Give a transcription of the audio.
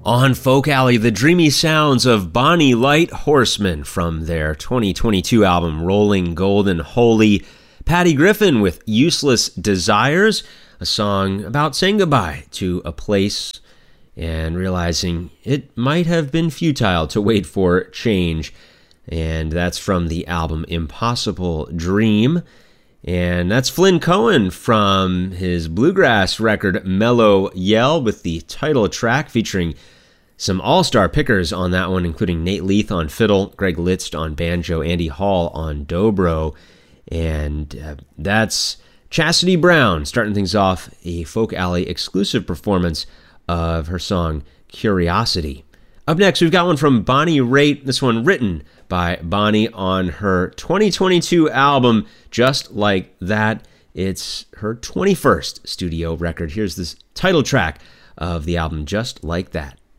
On Folk Alley, the dreamy sounds of Bonnie Light Horseman from their 2022 album Rolling Golden Holy. Patty Griffin with Useless Desires, a song about saying goodbye to a place and realizing it might have been futile to wait for change. And that's from the album Impossible Dream. And that's Flynn Cohen from his bluegrass record Mellow Yell with the title track featuring some all-star pickers on that one, including Nate Leith on fiddle, Greg Litzt on banjo, Andy Hall on dobro. And that's Chastity Brown starting things off, a Folk Alley exclusive performance of her song Curiosity. Up next, we've got one from Bonnie Raitt, this one written by Bonnie on her 2022 album, Just Like That. It's her 21st studio record. Here's this title track of the album, Just Like That.